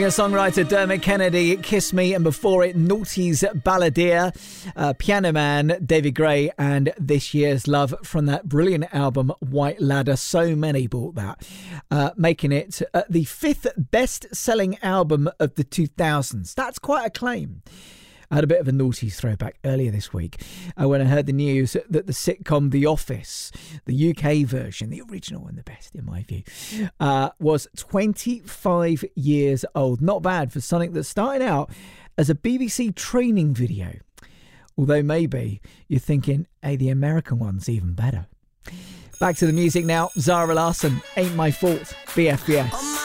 Songwriter Dermot Kennedy, Kiss Me, and before it, Naughty's Balladeer, Piano Man, David Gray, and This Year's Love from that brilliant album White Ladder. So many bought that, making it the 5th best-selling album of the 2000s. That's quite a claim. I had a bit of a Naughty's throwback earlier this week when I heard the news that the sitcom The Office, the UK version, the original and the best in my view, was 25 years old. Not bad for something that started out as a BBC training video. Although maybe you're thinking, hey, the American one's even better. Back to the music now. Zara Larsson, Ain't My Fault, BFBS.